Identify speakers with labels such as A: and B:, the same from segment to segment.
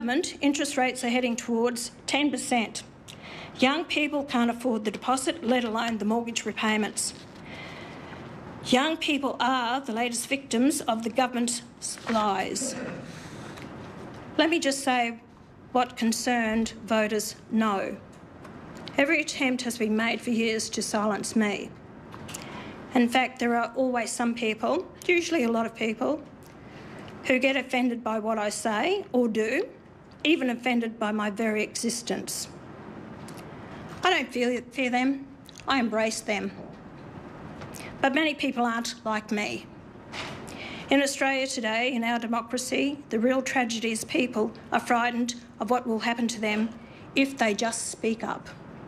A: Interest rates are heading towards 10%. Young people can't afford the deposit, let alone the mortgage repayments. Young people are the latest victims of the government's lies. Let me just say what concerned voters know. Every attempt has been made for years to silence me. In fact, there are always some people, usually a lot of people, who get offended by what I say or do, even offended by my very existence. I don't fear them, I embrace them. But many people aren't like me. In Australia today, in our democracy, the real tragedy is people are frightened of what will happen to them if they just speak up.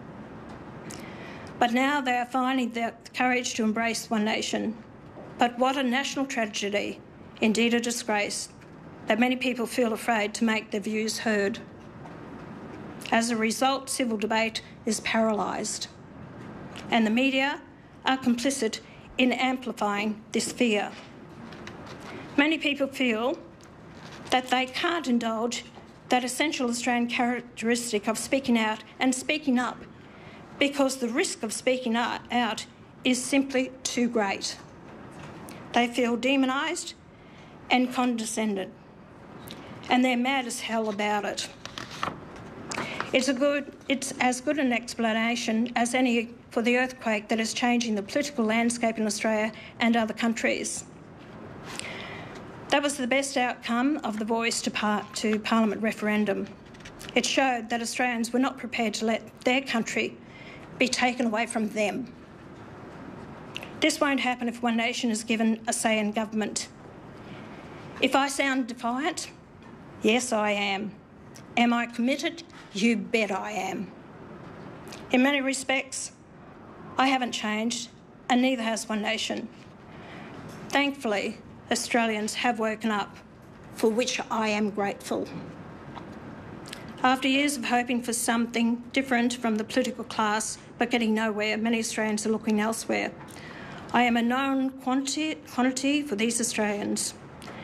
A: But now they are finding the courage to embrace One Nation. But what a national tragedy, indeed a disgrace, that many people feel afraid to make their views heard. As a result, civil debate is paralysed, and the media are complicit in amplifying this fear. Many people feel that they can't indulge that essential Australian characteristic of speaking out and speaking up because the risk of speaking out is simply too great. They feel demonised and condescended, and they're mad as hell about it. It's as good an explanation as any for the earthquake that is changing the political landscape in Australia and other countries. That was the best outcome of the Voice to Parliament referendum. It showed that Australians were not prepared to let their country be taken away from them. This won't happen if One Nation is given a say in government. If I sound defiant, yes, I am. Am I committed? You bet I am. In many respects, I haven't changed, and neither has One Nation. Thankfully, Australians have woken up, for which I am grateful. After years of hoping for something different from the political class, but getting nowhere, many Australians are looking elsewhere. I am a known quantity for these Australians.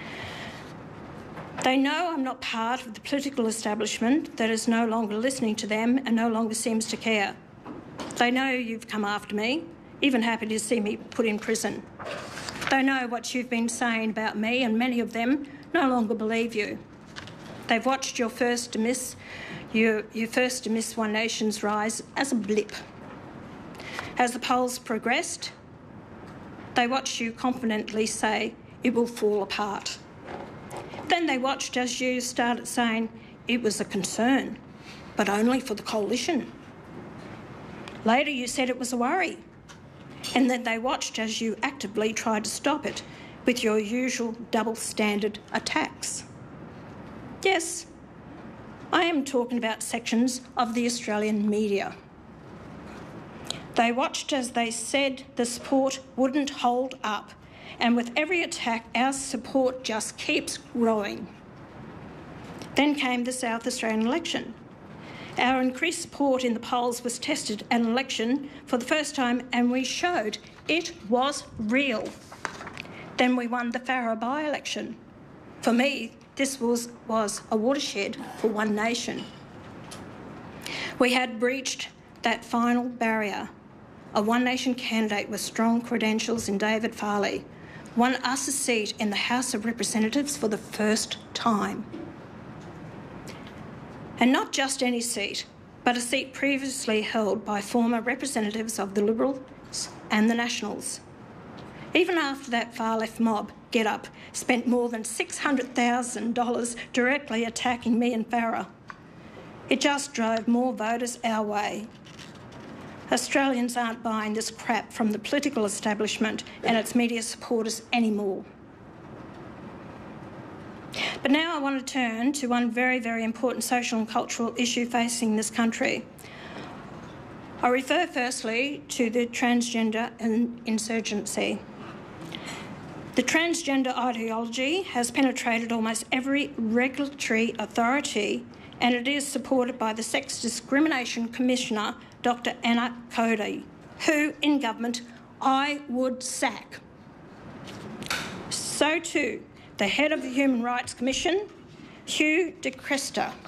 A: They know I'm not part of the political establishment that is no longer listening to them and no longer seems to care. They know you've come after me, even happy to see me put in prison. They know what you've been saying about me, and many of them no longer believe you. They've watched your first to miss One Nation's rise as a blip. As the polls progressed, they watched you confidently say it will fall apart. Then they watched as you started saying it was a concern, but only for the coalition. Later you said it was a worry, and then they watched as you actively tried to stop it with your usual double-standard attacks. Yes, I am talking about sections of the Australian media. They watched as they said the support wouldn't hold up, and with every attack, our support just keeps growing. Then came the South Australian election. Our increased support in the polls was tested at an election for the first time, and we showed it was real. Then we won the Farrer by-election. For me, this was a watershed for One Nation. We had breached that final barrier. A One Nation candidate with strong credentials in David Farley won us a seat in the House of Representatives for the first time. And not just any seat, but a seat previously held by former representatives of the Liberals and the Nationals. Even after that far-left mob, Get Up, spent more than $600,000 directly attacking me and Farrer, it just drove more voters our way. Australians aren't buying this crap from the political establishment and its media supporters anymore. But now I want to turn to one very, very important social and cultural issue facing this country. I refer firstly to the transgender insurgency. The transgender ideology has penetrated almost every regulatory authority, and it is supported by the Sex Discrimination Commissioner, Dr Anna Cody, who, in government, I would sack. So too, the head of the Human Rights Commission, Hugh de Cresta.